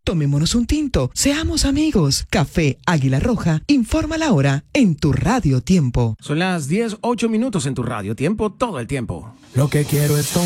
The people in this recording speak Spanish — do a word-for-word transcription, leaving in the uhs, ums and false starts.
Tomémonos un tinto, seamos amigos. Café Águila Roja, informa la hora en tu Radio Tiempo. Son las diez, ocho minutos en tu Radio Tiempo, todo el tiempo. Lo que quiero es tomar